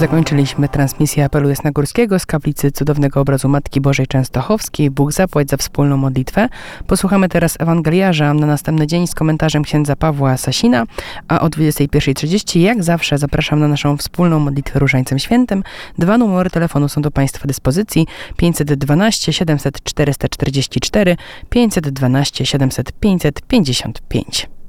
Zakończyliśmy transmisję apelu jasnogórskiego z kaplicy Cudownego Obrazu Matki Bożej Częstochowskiej. Bóg zapłać za wspólną modlitwę. Posłuchamy teraz Ewangeliarza na następny dzień z komentarzem księdza Pawła Sasina, a o 21:30 jak zawsze zapraszam na naszą wspólną modlitwę Różańcem Świętym. 2 numery telefonu są do Państwa dyspozycji: 512 700 444, 512 700 555.